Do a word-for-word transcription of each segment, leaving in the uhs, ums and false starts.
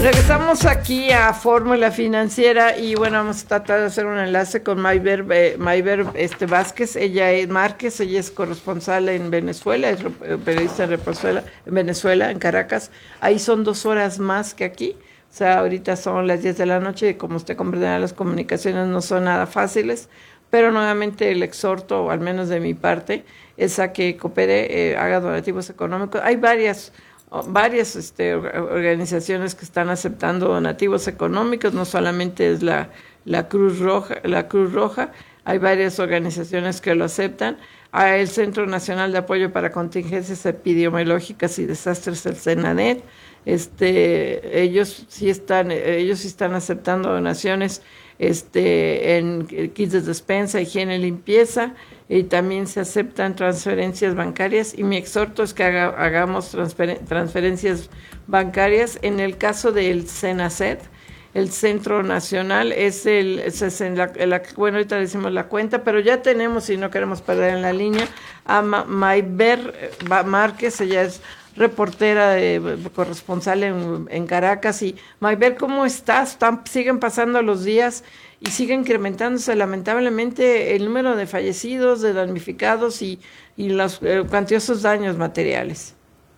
Regresamos aquí a Fórmula Financiera y bueno, vamos a tratar de hacer un enlace con Mayver, eh, Mayver este, Vázquez. Ella es Márquez, ella es corresponsal en Venezuela, es periodista en Venezuela, en Venezuela, en Caracas. Ahí son dos horas más que aquí. O sea, ahorita son las diez de la noche y como usted comprenderá, las comunicaciones no son nada fáciles, pero nuevamente el exhorto, al menos de mi parte, es a que coopere, eh, haga donativos económicos. Hay varias varias este, organizaciones que están aceptando donativos económicos, no solamente es la, la Cruz Roja, la Cruz Roja, hay varias organizaciones que lo aceptan. Hay el Centro Nacional de Apoyo para Contingencias Epidemiológicas y Desastres, el CENADET, este, ellos sí están, ellos sí están aceptando donaciones este, en kits de despensa, higiene y limpieza, y también se aceptan transferencias bancarias, y mi exhorto es que haga, hagamos transfer, transferencias bancarias. En el caso del CENACET, el Centro Nacional, es el, es en la, la, bueno, ahorita decimos la cuenta, pero ya tenemos, y no queremos perder en la línea, a Ma, Mayver Márquez. Ella es reportera, de, corresponsal en, en Caracas. Y Mayver, ¿cómo estás? Están, siguen pasando los días y sigue incrementándose lamentablemente el número de fallecidos, de damnificados y, y los eh, cuantiosos daños materiales.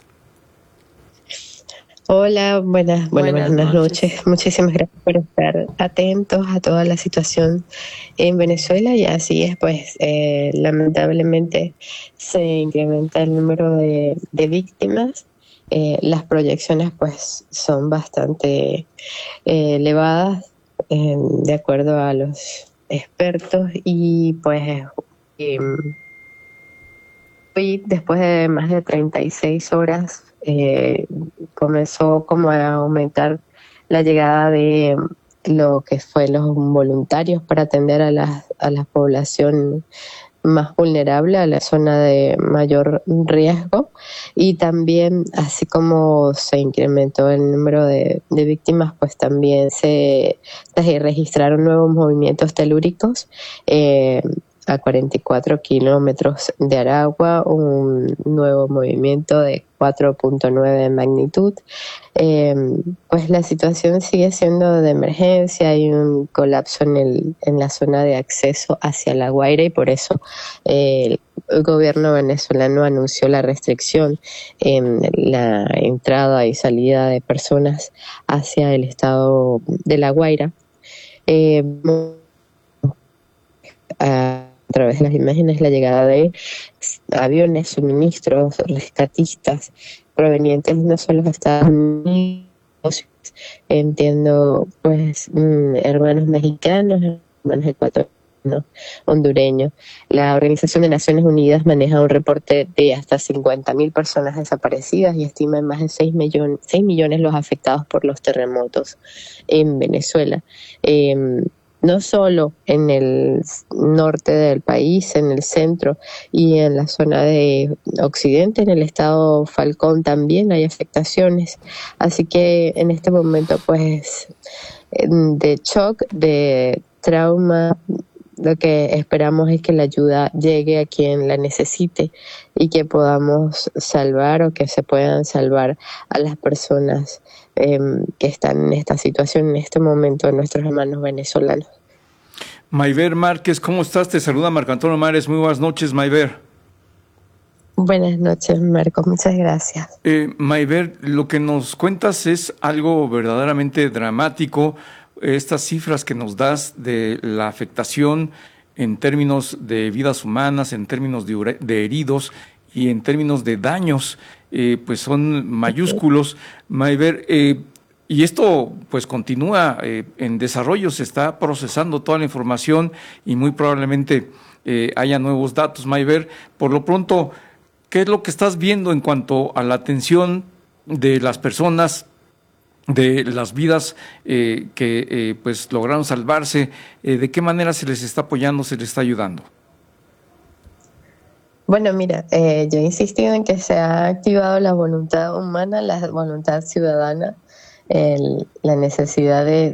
Hola, buenas, bueno, buenas, buenas noches. noches. Muchísimas gracias por estar atentos a toda la situación en Venezuela. Y así es, pues eh, lamentablemente se incrementa el número de, de víctimas. Eh, las proyecciones pues son bastante eh, elevadas eh, de acuerdo a los expertos, y pues eh, hoy, después de más de treinta y seis horas, eh, comenzó como a aumentar la llegada de lo que fue los voluntarios para atender a la, a la población más vulnerable, a la zona de mayor riesgo. Y también, así como se incrementó el número de, de víctimas, pues también se, se registraron nuevos movimientos telúricos eh, a cuarenta y cuatro kilómetros de Aragua, un nuevo movimiento de cuatro punto nueve de magnitud. Eh, pues la situación sigue siendo de emergencia, hay un colapso en, el, en la zona de acceso hacia La Guaira, y por eso eh, el gobierno venezolano anunció la restricción en la entrada y salida de personas hacia el estado de La Guaira. Eh, a A través de las imágenes, la llegada de aviones, suministros, rescatistas provenientes no solo de Estados Unidos, entiendo, pues, hermanos mexicanos, hermanos ecuatorianos, hondureños. La Organización de Naciones Unidas maneja un reporte de hasta cincuenta mil personas desaparecidas y estima en más de seis millones, seis millones los afectados por los terremotos en Venezuela. Eh, No solo en el norte del país, en el centro y en la zona de occidente, en el estado Falcón también hay afectaciones. Así que en este momento, pues, de shock, de trauma, lo que esperamos es que la ayuda llegue a quien la necesite y que podamos salvar, o que se puedan salvar a las personas eh, que están en esta situación en este momento, nuestros hermanos venezolanos. Mayver Márquez, ¿cómo estás? Te saluda Marco Antonio Mares. Muy buenas noches, Mayver. Buenas noches, Marco. Muchas gracias. Eh, Mayver, lo que nos cuentas es algo verdaderamente dramático. Estas cifras que nos das de la afectación en términos de vidas humanas, en términos de, de heridos y en términos de daños, eh, pues son mayúsculos. Mayver, eh, y esto pues continúa eh, en desarrollo, se está procesando toda la información y muy probablemente eh, haya nuevos datos, Mayver. Por lo pronto, ¿qué es lo que estás viendo en cuanto a la atención de las personas, de las vidas eh, que eh, pues lograron salvarse? Eh, ¿De qué manera se les está apoyando, se les está ayudando? Bueno, mira, eh, yo he insistido en que se ha activado la voluntad humana, la voluntad ciudadana, el, la necesidad de